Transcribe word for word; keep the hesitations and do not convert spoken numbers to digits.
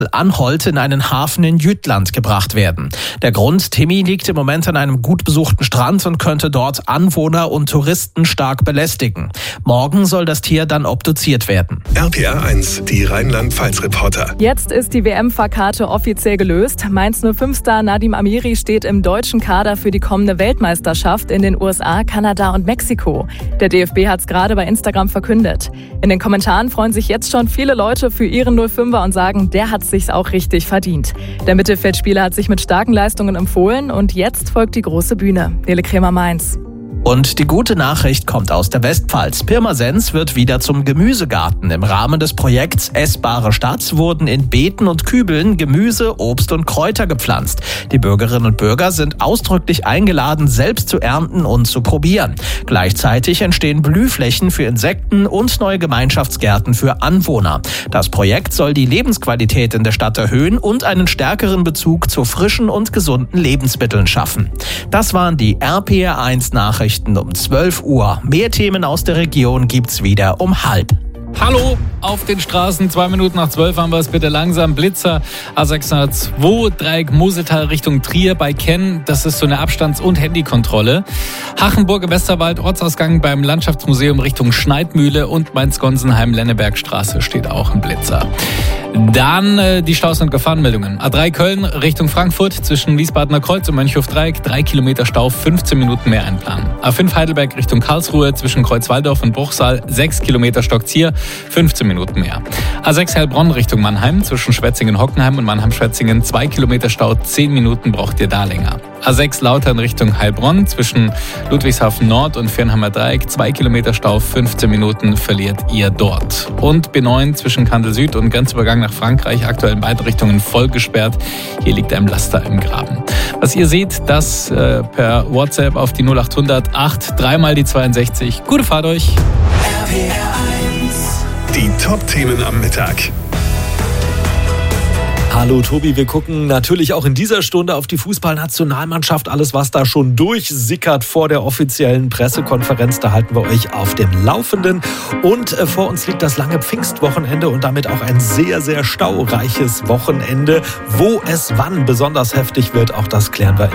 Anholt in einen Hafen in Jütland gebracht werden. Der Grund, Timmy liegt im Moment an einem gut besuchten Strand und könnte dort Anwohner und Touristen stark belästigen. Morgen soll das Tier dann obduziert werden. R P R eins, die Rheinland-Pfalz-Reporter. Jetzt ist die W M-Fahrkarte offiziell gelöst. Mainz null fünf-Star Nadim Amiri steht im deutschen Kader für die kommende Weltmeisterschaft in den U S A, Kanada und Mexiko. Der D F B hat es gerade bei Instagram verkündet. In den Kommentaren freuen sich jetzt schon viele Leute für ihren null fünfer und sagen, der hat sich's auch richtig verdient. Der Mittelfeldspieler hat sich mit starken Leistungen empfohlen und jetzt folgt die große Bühne. Nele Kremer, Mainz. Und die gute Nachricht kommt aus der Westpfalz. Pirmasens wird wieder zum Gemüsegarten. Im Rahmen des Projekts Essbare Stadt wurden in Beeten und Kübeln Gemüse, Obst und Kräuter gepflanzt. Die Bürgerinnen und Bürger sind ausdrücklich eingeladen, selbst zu ernten und zu probieren. Gleichzeitig entstehen Blühflächen für Insekten und neue Gemeinschaftsgärten für Anwohner. Das Projekt soll die Lebensqualität in der Stadt erhöhen und einen stärkeren Bezug zu frischen und gesunden Lebensmitteln schaffen. Das waren die R P R eins Nachrichten um zwölf Uhr. Mehr Themen aus der Region gibt's wieder um halb. Hallo auf den Straßen, zwei Minuten nach zwölf haben wir es, bitte langsam. Blitzer A sechshundertzwei, Dreieck Mosetal Richtung Trier bei Kenn, das ist so eine Abstands- und Handykontrolle. Hachenburg im Westerwald, Ortsausgang beim Landschaftsmuseum Richtung Schneidmühle und Mainz-Gonsenheim-Lennebergstraße steht auch ein Blitzer. Dann äh, die Staus- und Gefahrenmeldungen. A drei Köln Richtung Frankfurt zwischen Wiesbadener Kreuz und Mönchhof-Dreieck, drei Kilometer Stau, fünfzehn Minuten mehr einplanen. A fünf Heidelberg Richtung Karlsruhe zwischen Kreuzwaldorf und Bruchsal, sechs Kilometer Stockzier, fünfzehn Minuten mehr. A sechs Heilbronn Richtung Mannheim zwischen Schwetzingen-Hockenheim und Mannheim-Schwetzingen, zwei Kilometer Stau, zehn Minuten braucht ihr da länger. A sechs Lautern Richtung Heilbronn zwischen Ludwigshafen Nord und Viernheimer Dreieck, zwei Kilometer Stau, fünfzehn Minuten verliert ihr dort. Und B neun zwischen Kandel Süd und Grenzübergang nach Frankreich, aktuell in beide Richtungen voll gesperrt. Hier liegt ein Laster im Graben. Was ihr seht, das äh, per WhatsApp auf die null acht hundert acht, dreimal die zweiundsechzig. Gute Fahrt euch. R P R eins. Die Top-Themen am Mittag. Hallo Tobi, wir gucken natürlich auch in dieser Stunde auf die Fußballnationalmannschaft. Alles, was da schon durchsickert vor der offiziellen Pressekonferenz, da halten wir euch auf dem Laufenden. Und äh, vor uns liegt das lange Pfingstwochenende und damit auch ein sehr, sehr staureiches Wochenende. Wo es wann besonders heftig wird, auch das klären wir